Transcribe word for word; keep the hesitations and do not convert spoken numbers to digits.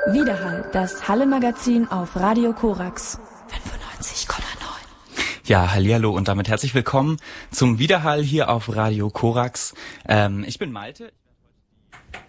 Widerhall, das Halle-Magazin auf Radio Korax fünfundneunzig Komma neun. Ja, hallihallo und damit herzlich willkommen zum Widerhall hier auf Radio Korax. Ähm, ich bin Malte.